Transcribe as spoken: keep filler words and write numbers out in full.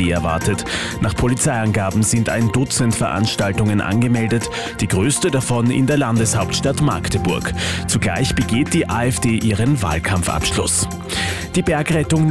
AfD erwartet. Nach Polizeiangaben sind ein Dutzend Veranstaltungen angemeldet, die größte davon in der Landeshauptstadt Magdeburg. Zugleich begeht die AfD ihren Wahlkampfabschluss. Die Bergrettung